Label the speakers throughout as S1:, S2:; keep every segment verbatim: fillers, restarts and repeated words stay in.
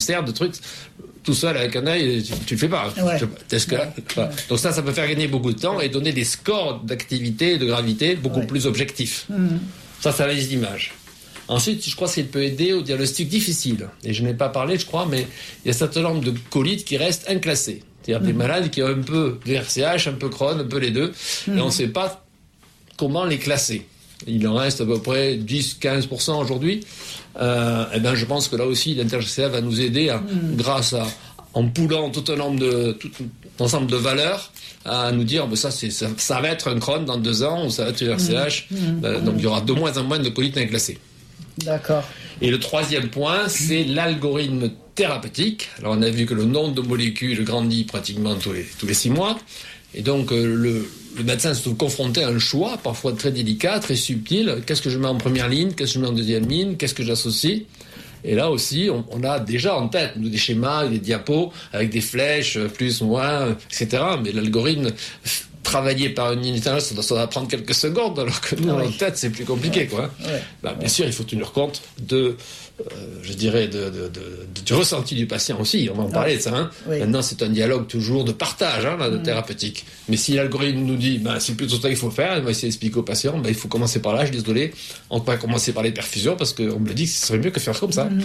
S1: nécessaire de trucs. Tout seul avec un œil, tu, tu le fais pas.
S2: Ouais.
S1: Est-ce que,
S2: Ouais.
S1: voilà. Donc ça, ça peut faire gagner beaucoup de temps et donner des scores d'activité et de gravité beaucoup
S2: Ouais.
S1: plus objectifs.
S2: Mmh.
S1: Ça, ça analyse l'image. Ensuite, je crois qu'il peut aider au diagnostic difficile. Et je n'ai pas parlé, je crois, mais il y a un certain nombre de colites qui restent inclassées. C'est-à-dire des malades qui ont un peu de R C H, un peu Crohn, un peu les deux, et on ne sait pas comment les classer. Il en reste à peu près dix à quinze pour cent aujourd'hui. Euh, et ben, je pense que là aussi, l'intelligence artificielle va nous aider, à, grâce à, en poulant tout un nombre de, tout un ensemble de valeurs, à nous dire, ben ça, c'est, ça, ça va être un Crohn dans deux ans, ou ça va être un R C H. Euh, donc il y aura de moins en moins de colites inclassées.
S2: D'accord.
S1: Et le troisième point, c'est l'algorithme thérapeutique. Alors on a vu que le nombre de molécules grandit pratiquement tous les, tous les six mois. Et donc euh, le, le médecin se trouve confronté à un choix, parfois très délicat, très subtil. Qu'est-ce que je mets en première ligne? Qu'est-ce que je mets en deuxième ligne? Qu'est-ce que j'associe? Et là aussi, on, on a déjà en tête nous, des schémas, des diapos avec des flèches, plus, moins, et cetera. Mais l'algorithme travaillé par une intelligence, ça doit, ça doit prendre quelques secondes, alors que nous,
S2: Oui.
S1: en tête, c'est plus compliqué,
S2: Ouais.
S1: quoi.
S2: Ouais.
S1: Bah, bien sûr, il faut tenir compte de, euh, je dirais, de, de, de, de- du ressenti du patient aussi. On va en parler de ça. Hein.
S2: Oui.
S1: Maintenant, c'est un dialogue toujours de partage, hein, là, de thérapeutique. Mais si l'algorithme nous dit, bah, c'est plutôt ça qu'il faut faire, on va essayer d'expliquer au patient, bah, il faut commencer par là, je suis désolé, on va commencer par les perfusions, parce qu'on me dit que ce serait mieux que faire comme ça.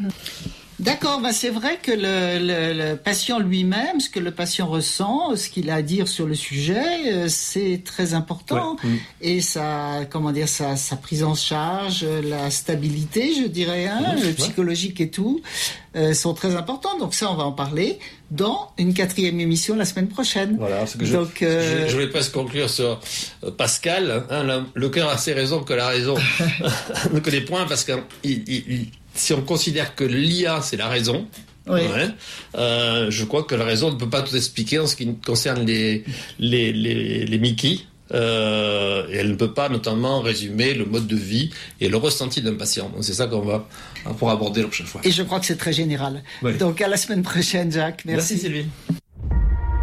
S2: D'accord, ben c'est vrai que le, le, le patient lui-même, ce que le patient ressent, ce qu'il a à dire sur le sujet, euh, c'est très important.
S1: Ouais. Mm.
S2: Et sa, comment dire, sa, sa prise en charge, la stabilité, je dirais, hein,
S1: Mmh,
S2: le psychologique et tout, euh, sont très importants. Donc ça, on va en parler dans une quatrième émission la semaine prochaine.
S1: Voilà, ce que je,
S2: Donc, euh,
S1: je, je vais presque conclure sur euh, Pascal. Hein, la- le cœur a ses raisons que la raison ne connaît point, parce que il, il- il- si on considère que l'I A c'est la raison,
S2: Oui.
S1: ouais, euh, je crois que la raison ne peut pas tout expliquer en ce qui concerne les les les, les Mickey. Euh, et elle ne peut pas notamment résumer le mode de vie et le ressenti d'un patient. Donc c'est ça qu'on va pour aborder la prochaine fois.
S2: Et je crois que c'est très général.
S1: Oui.
S2: Donc à la semaine prochaine, Jacques.
S1: Merci Sylvie.